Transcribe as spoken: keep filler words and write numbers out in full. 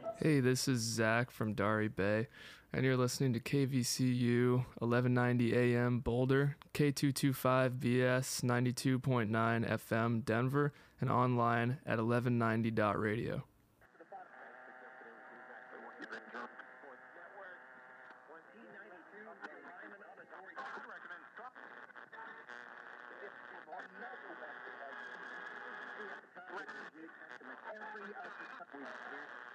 Hey, this is Zach from Dari Bay, and you're listening to K V C U eleven ninety A M Boulder, K two twenty-five B S ninety-two point nine F M Denver, and online at eleven ninety dot radio. Every other